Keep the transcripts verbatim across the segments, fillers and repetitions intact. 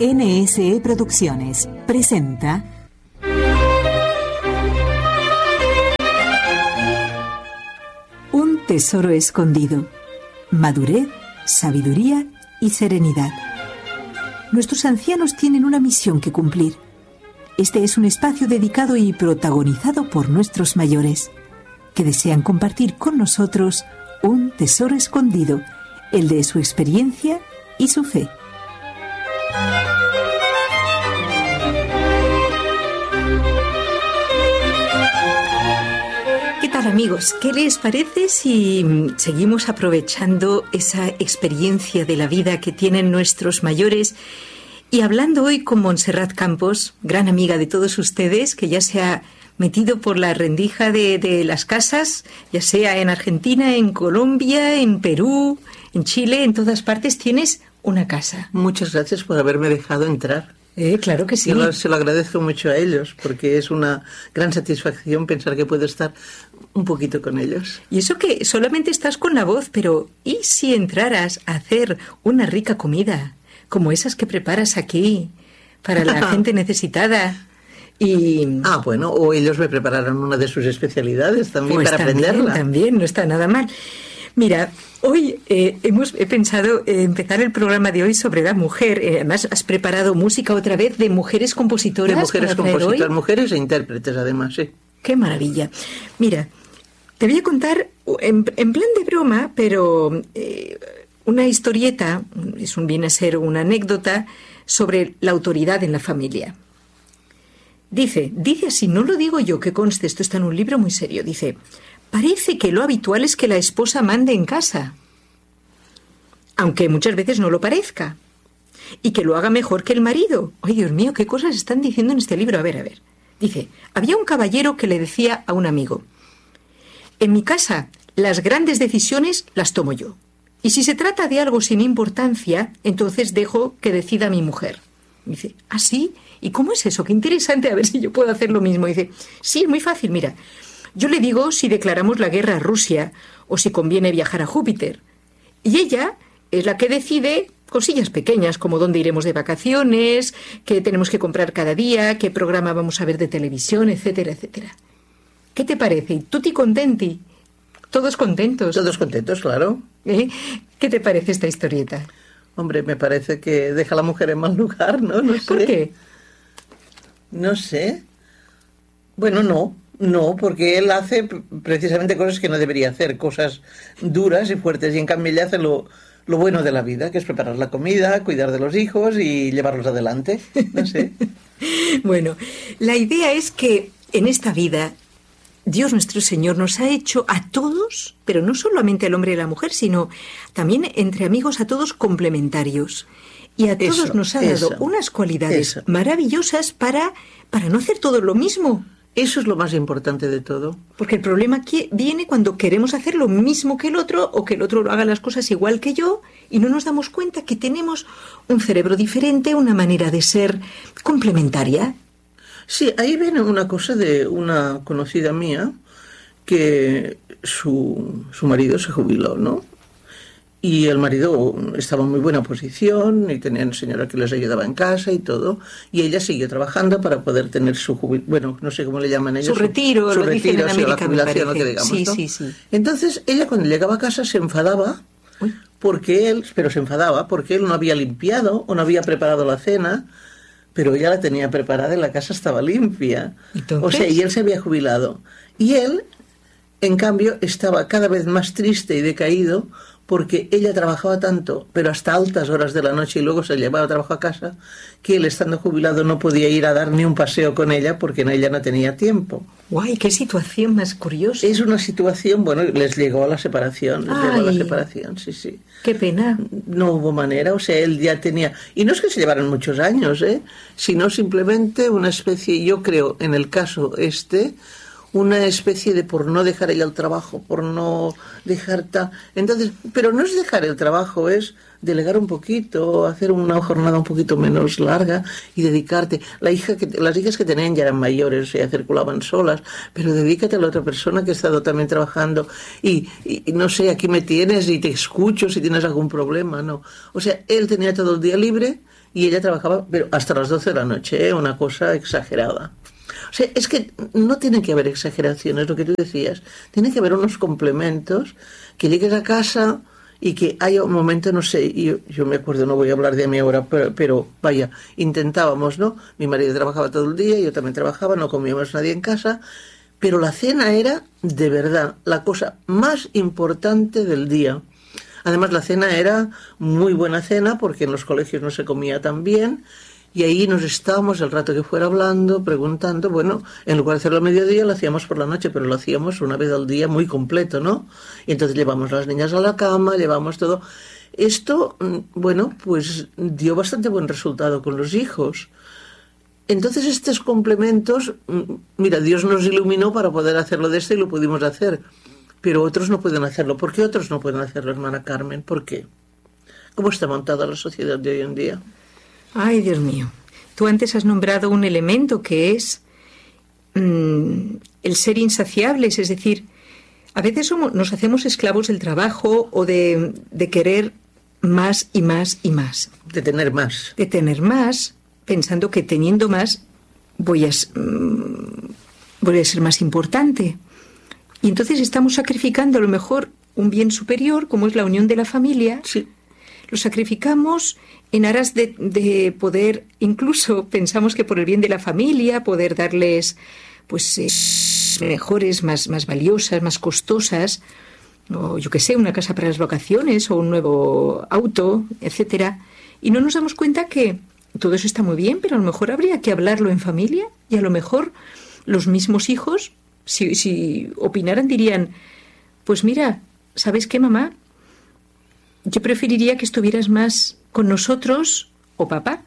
N S E Producciones presenta Un tesoro escondido. Madurez, sabiduría y serenidad. Nuestros ancianos tienen una misión que cumplir. Este es un espacio dedicado y protagonizado por nuestros mayores, que desean compartir con nosotros un tesoro escondido, el de su experiencia y su fe. ¿Qué tal, amigos? ¿Qué les parece si seguimos aprovechando esa experiencia de la vida que tienen nuestros mayores y hablando hoy con Montserrat Campos, gran amiga de todos ustedes, que ya se ha metido por la rendija de, de las casas, ya sea en Argentina, en Colombia, en Perú, en Chile, en todas partes tienes una casa? Muchas gracias por haberme dejado entrar. Eh, claro que sí. Yo se lo agradezco mucho a ellos, porque es una gran satisfacción pensar que puedo estar un poquito con ellos. Y eso que solamente estás con la voz, pero ¿y si entraras a hacer una rica comida, como esas que preparas aquí, para la gente necesitada? Y... Ah, bueno, o ellos me prepararon una de sus especialidades también, pues para también, aprenderla. También, no está nada mal. Mira, hoy eh, hemos he pensado eh, empezar el programa de hoy sobre la mujer. Eh, además, has preparado música otra vez de mujeres compositoras. De mujeres para compositoras, hoy. mujeres e intérpretes, además, sí. ¡Qué maravilla! Mira, te voy a contar en, en plan de broma, pero eh, una historieta, es un, viene a ser una anécdota sobre la autoridad en la familia. Dice, dice así, no lo digo yo, que conste, esto está en un libro muy serio, dice... Parece que lo habitual es que la esposa mande en casa, aunque muchas veces no lo parezca, y que lo haga mejor que el marido. ¡Ay, Dios mío, qué cosas están diciendo en este libro! A ver, a ver. Dice, había un caballero que le decía a un amigo, en mi casa las grandes decisiones las tomo yo, y si se trata de algo sin importancia, entonces dejo que decida mi mujer. Dice, ¿ah, sí? ¿Y cómo es eso? Qué interesante, a ver si yo puedo hacer lo mismo. Dice, sí, es muy fácil, mira... Yo le digo si declaramos la guerra a Rusia o si conviene viajar a Júpiter. Y ella es la que decide cosillas pequeñas como dónde iremos de vacaciones, qué tenemos que comprar cada día, qué programa vamos a ver de televisión, etcétera, etcétera. ¿Qué te parece? ¿Y tutti contenti? ¿Todos contentos? Todos contentos, claro. ¿Eh? ¿Qué te parece esta historieta? Hombre, me parece que deja a la mujer en mal lugar, ¿no? No sé. ¿Por qué? No sé. Bueno, no. No, porque él hace precisamente cosas que no debería hacer, cosas duras y fuertes, y en cambio ella hace lo, lo bueno de la vida, que es preparar la comida, cuidar de los hijos y llevarlos adelante. No sé. Bueno, la idea es que en esta vida Dios nuestro Señor nos ha hecho a todos, pero no solamente al hombre y a la mujer, sino también entre amigos a todos complementarios. Y a todos eso, nos ha dado eso, unas cualidades eso. maravillosas para, para no hacer todo lo mismo. Eso es lo más importante de todo. Porque el problema aquí viene cuando queremos hacer lo mismo que el otro o que el otro haga las cosas igual que yo y no nos damos cuenta que tenemos un cerebro diferente, una manera de ser complementaria. Sí, ahí viene una cosa de una conocida mía que su, su marido se jubiló, ¿no? Y el marido estaba en muy buena posición y tenía una señora que les ayudaba en casa y todo. Y ella siguió trabajando para poder tener su jubilación, bueno, no sé cómo le llaman ellos. Su retiro, su, lo su dicen retiro, en sí, América, la jubilación, lo que digamos, sí, ¿no? sí, sí. Entonces ella cuando llegaba a casa se enfadaba, Uy. porque él, pero se enfadaba porque él no había limpiado o no había preparado la cena, pero ella la tenía preparada y la casa estaba limpia. ¿Entonces? O sea, y él se había jubilado. Y él, en cambio, estaba cada vez más triste y decaído porque ella trabajaba tanto, pero hasta altas horas de la noche y luego se llevaba trabajo a casa, que él estando jubilado no podía ir a dar ni un paseo con ella porque ella no tenía tiempo. ¡Guay! ¡Qué situación más curiosa! Es una situación, bueno, les llegó a la separación, les Ay, llegó a la separación, sí, sí. ¡Qué pena! No hubo manera, o sea, él ya tenía... Y no es que se llevaran muchos años, ¿eh? Sino simplemente una especie, yo creo, en el caso este... una especie de por no dejar ella el trabajo, por no dejar tal... Entonces, pero no es dejar el trabajo, es delegar un poquito, hacer una jornada un poquito menos larga y dedicarte. La hija que, las hijas que tenían ya eran mayores, o sea, circulaban solas, pero dedícate a la otra persona que ha estado también trabajando y, y, y no sé, aquí me tienes y te escucho si tienes algún problema, ¿no? O sea, él tenía todo el día libre y ella trabajaba pero hasta las doce de la noche, ¿eh? Una cosa exagerada. O sea, es que no tiene que haber exageraciones, lo que tú decías. Tiene que haber unos complementos, que llegues a casa y que haya un momento, no sé, yo, yo me acuerdo, no voy a hablar de mí ahora, pero, pero vaya, intentábamos, ¿no? Mi marido trabajaba todo el día, yo también trabajaba, no comíamos nadie en casa, pero la cena era, de verdad, la cosa más importante del día. Además, la cena era muy buena cena, porque en los colegios no se comía tan bien, y ahí nos estábamos el rato que fuera hablando, preguntando. Bueno, en lugar de hacerlo al mediodía, lo hacíamos por la noche, pero lo hacíamos una vez al día muy completo, ¿no? Y entonces llevamos a las niñas a la cama, llevamos todo. Esto, bueno, pues dio bastante buen resultado con los hijos. Entonces estos complementos, mira, Dios nos iluminó para poder hacerlo de esto y lo pudimos hacer. Pero otros no pueden hacerlo. ¿Por qué otros no pueden hacerlo, hermana Carmen? ¿Por qué? ¿Cómo está montada la sociedad de hoy en día? Ay, Dios mío. Tú antes has nombrado un elemento que es mmm, el ser insaciables, es decir, a veces somos, nos hacemos esclavos del trabajo o de, de querer más y más y más. De tener más. De tener más, pensando que teniendo más voy a, mmm, voy a ser más importante. Y entonces estamos sacrificando a lo mejor un bien superior, como es la unión de la familia. Sí. Lo sacrificamos en aras de, de poder, incluso pensamos que por el bien de la familia, poder darles pues eh, mejores, más, más valiosas, más costosas, o yo qué sé, una casa para las vacaciones, o un nuevo auto, etcétera. Y no nos damos cuenta que todo eso está muy bien, pero a lo mejor habría que hablarlo en familia, y a lo mejor los mismos hijos, si, si opinaran, dirían, pues mira, ¿sabes qué, mamá? Yo preferiría que estuvieras más con nosotros, o papá,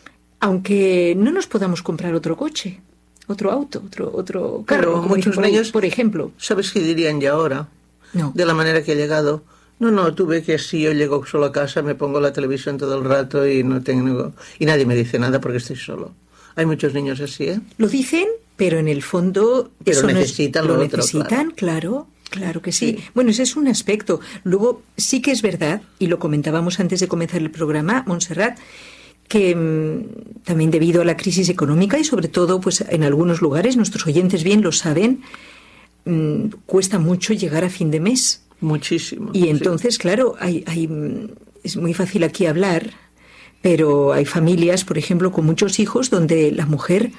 aunque no nos podamos comprar otro coche, otro auto, otro, otro carro. Pero como muchos por ahí, niños, por ejemplo. ¿Sabes qué dirían ya ahora? No. De la manera que he llegado. No, no, tú ves que así yo llego solo a casa, me pongo la televisión todo el rato y no tengo... Y nadie me dice nada porque estoy solo. Hay muchos niños así, ¿eh? Lo dicen, pero en el fondo... Pero eso necesitan no es, lo, lo otro, necesitan, claro. claro. Claro que sí. sí. Bueno, ese es un aspecto. Luego, sí que es verdad, y lo comentábamos antes de comenzar el programa, Montserrat, que mmm, también debido a la crisis económica y sobre todo pues en algunos lugares, nuestros oyentes bien lo saben, mmm, cuesta mucho llegar a fin de mes. Muchísimo. Y entonces, sí. claro, hay, hay, es muy fácil aquí hablar, pero hay familias, por ejemplo, con muchos hijos donde la mujer,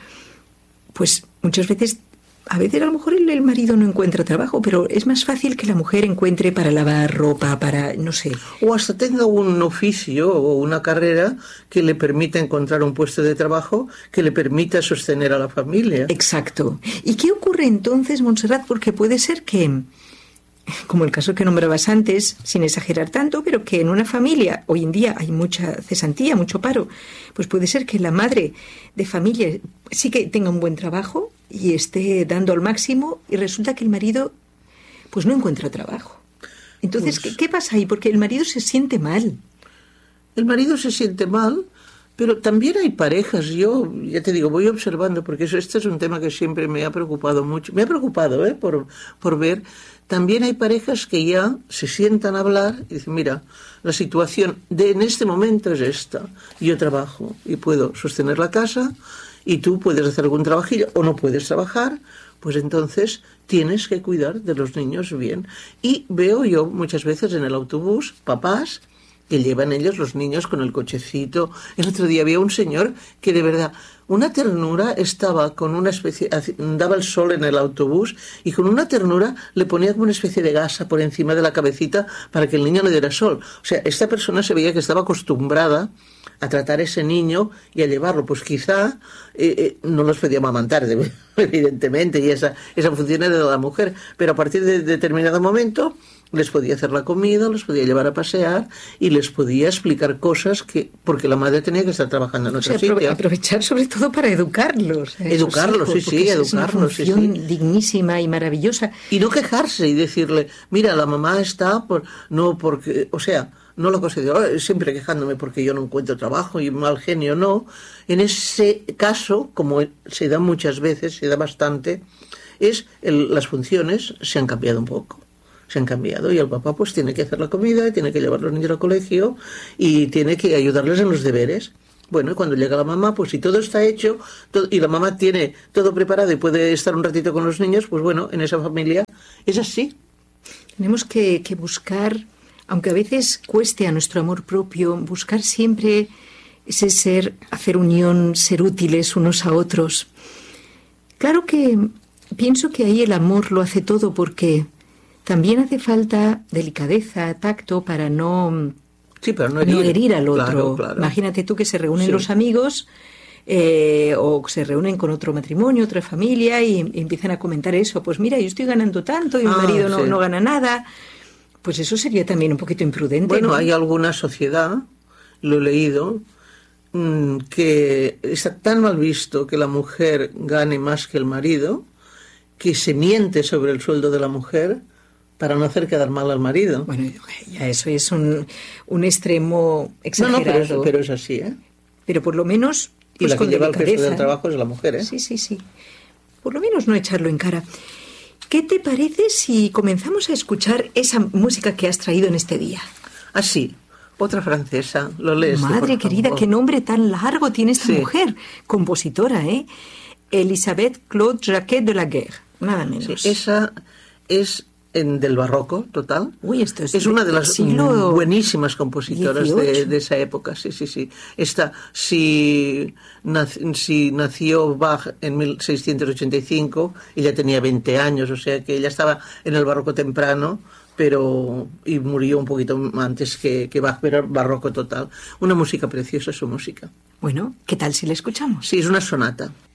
pues muchas veces... A veces a lo mejor el, el marido no encuentra trabajo, pero es más fácil que la mujer encuentre para lavar ropa, para, no sé. O hasta tenga un oficio o una carrera que le permita encontrar un puesto de trabajo que le permita sostener a la familia. Exacto. ¿Y qué ocurre entonces, Montserrat? Porque puede ser que, como el caso que nombrabas antes, sin exagerar tanto, pero que en una familia, hoy en día hay mucha cesantía, mucho paro, pues puede ser que la madre de familia sí que tenga un buen trabajo y esté dando al máximo y resulta que el marido pues no encuentra trabajo. Entonces, pues, ¿qué, ¿qué pasa ahí? Porque el marido se siente mal. El marido se siente mal, pero también hay parejas, yo ya te digo, voy observando, porque eso, este es un tema que siempre me ha preocupado mucho, me ha preocupado ¿eh? por, por ver, también hay parejas que ya se sientan a hablar y dicen, mira, la situación de en este momento es esta, yo trabajo y puedo sostener la casa, y tú puedes hacer algún trabajillo o no puedes trabajar, pues entonces tienes que cuidar de los niños bien. Y veo yo muchas veces en el autobús papás que llevan ellos los niños con el cochecito. El otro día había un señor que de verdad, una ternura, estaba con una especie, daba el sol en el autobús y con una ternura le ponía como una especie de gasa por encima de la cabecita para que el niño le diera sol. O sea, esta persona se veía que estaba acostumbrada a tratar a ese niño y a llevarlo, pues quizá eh, eh, no los podía amamantar, evidentemente, y esa, esa función era de la mujer, pero a partir de determinado momento les podía hacer la comida, los podía llevar a pasear y les podía explicar cosas que porque la madre tenía que estar trabajando en otro o sea, sitio. Aprovechar sobre todo para educarlos. Educarlos, hijos, sí, sí, educarlos. Es una función sí, sí. dignísima y maravillosa. Y no quejarse y decirle, mira, la mamá está por no porque, o sea, no lo considero oh, siempre quejándome porque yo no encuentro trabajo y mal genio, no. En ese caso, como se da muchas veces, se da bastante, es el, las funciones se han cambiado un poco. Se han cambiado y el papá pues tiene que hacer la comida, tiene que llevar a los niños al colegio y tiene que ayudarles en los deberes. Bueno, y cuando llega la mamá, pues si todo está hecho todo, y la mamá tiene todo preparado y puede estar un ratito con los niños, pues bueno, en esa familia es así. Tenemos que, que buscar, aunque a veces cueste a nuestro amor propio, buscar siempre ese ser, hacer unión, ser útiles unos a otros. Claro que pienso que ahí el amor lo hace todo, porque también hace falta delicadeza, tacto para no, sí, pero no herir, no herir al otro. Claro, claro. Imagínate tú que se reúnen sí. los amigos eh, o se reúnen con otro matrimonio, otra familia y, y empiezan a comentar eso. Pues mira, yo estoy ganando tanto y mi ah, marido no, sí. no gana nada. Pues eso sería también un poquito imprudente. Bueno, ¿no? hay alguna sociedad, lo he leído, que está tan mal visto que la mujer gane más que el marido, que se miente sobre el sueldo de la mujer para no hacer quedar mal al marido. Bueno, ya eso es un, un extremo exagerado. No, no, pero es, pero es así, ¿eh? Pero por lo menos... Y pues la que lleva el peso del ¿eh? trabajo es la mujer, ¿eh? Sí, sí, sí. Por lo menos no echarlo en cara. ¿Qué te parece si comenzamos a escuchar esa música que has traído en este día? Ah, sí. Otra francesa, lo lees. Madre tú, querida, qué nombre tan largo tiene esta sí. mujer, compositora, ¿eh? Elisabeth Claude Jacquet de la Guerre, nada menos. Sí, esa es en, del barroco, total. Uy, esto es, es una de las siglo buenísimas compositoras de, de esa época, sí, sí, sí. Esta, si, nac, si nació Bach en mil seiscientos ochenta y cinco, ella tenía veinte años, o sea que ella estaba en el barroco temprano, pero y murió un poquito antes que, que Bach, pero barroco total. Una música preciosa, su música. Bueno, ¿qué tal si la escuchamos? Sí, es una sonata.